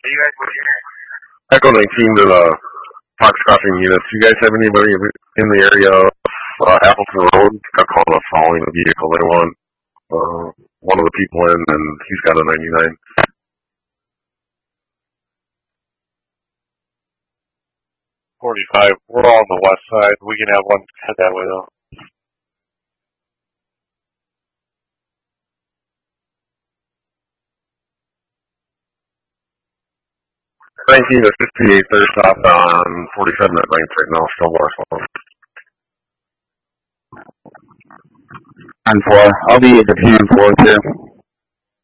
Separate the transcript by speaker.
Speaker 1: Echo 19 to the Fox Crossing units. Do you guys have anybody in the area of Appleton Road? Got called a falling vehicle. They want one of the people in, and he's got a 99.
Speaker 2: 45. We're all on the west side. We can have one head that way, though.
Speaker 1: Nineteen to 58. They're stopped on 47 at 9th right now. Still more.
Speaker 3: On 4. I'll be at the 10 and 4th here.